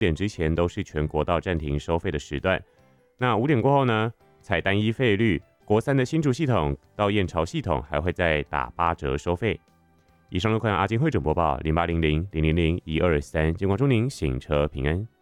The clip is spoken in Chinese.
点之前都是全国道暂停收费的时段。那5点过后呢，采单一费率，国3的新竹系统到燕巢系统还会再打8折收费。以上路况阿金汇总播报，0800-000-1223，监管祝您行车平安。